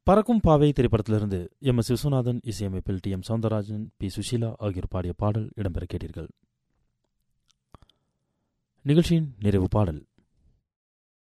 பறக்கும் பாவை திரைப்படத்திலிருந்து எம்.எஸ். விஸ்வநாதன் இசையமைப்பில் டி.எம். சௌந்தரராஜன், பி. சுஷீலா ஆகியோர் பாடிய பாடல் இடம்பெற கேட்டீர்கள். நிகழ்ச்சியின் நிறைவு பாடல்